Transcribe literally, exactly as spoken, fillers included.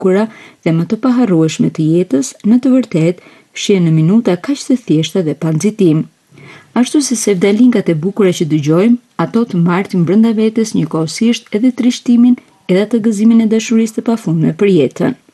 bukura dhe më të paharrueshme të jetës, në të vërtetë fshihen në minuta kaq të thjeshta dhe pa nxitim. Ashtu si sevdalingat e bukura që dëgjojmë, ato të martin brenda vetes njëkohësisht edhe trishtimin edhe atë gëzimin e dashurisë të pafundme për jetën.